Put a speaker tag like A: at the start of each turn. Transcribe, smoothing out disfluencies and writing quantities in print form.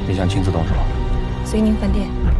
A: 你想亲自动手？
B: 随您饭店。